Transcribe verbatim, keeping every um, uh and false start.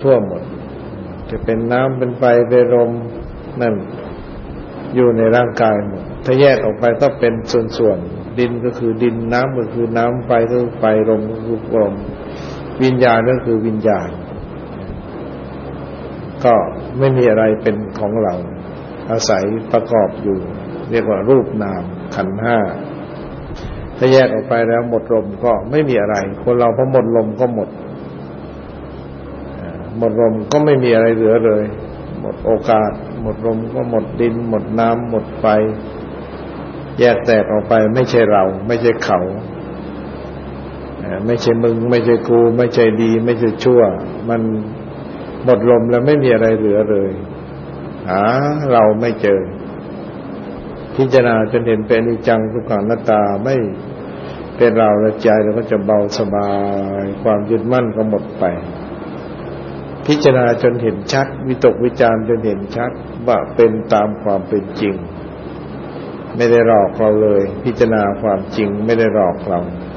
ทั่วหมดจะเป็นน้ำเป็นไฟเป็นลมนั่นอยู่ในร่างกายหมดถ้าแยกออกไปก็เป็นส่วนๆดินก็คือดินน้ำก็คือน้ำไฟก็คือไฟลมก็คือลมวิญญาณก็คือวิญญาณก็ไม่มีอะไรเป็นของเราอาศัยประกอบอยู่เรียกว่ารูปนามขันธ์ห้าถ้าแยกออกไปแล้วหมดลมก็ไม่มีอะไรคนเราพอหมดลมก็หมดหมดลมก็ไม่มีอะไรเหลือเลยหมดโอกาสหมดลมก็หมดดินหมดน้ำหมดไฟแยกแตกออกไปไม่ใช่เราไม่ใช่เขาไม่ใช่มึงไม่ใช่กูไม่ใช่ดีไม่ใช่ชั่วมันหมดลมแล้วไม่มีอะไรเหลือเลยหาเราไม่เจอพิจารณาจนเห็นเป็นอนิจจังทุกขังอนัตตาไม่เป็นเราแล้วใจเราก็จะเบาสบายความยึดมั่นก็หมดไปพิจารณาจนเห็นชัดวิตกวิจารจนเห็นชัดว่าเป็นตามความเป็นจริงไม่ได้หลอกเราเลยพิจารณาความจริงไม่ได้หลอกเรา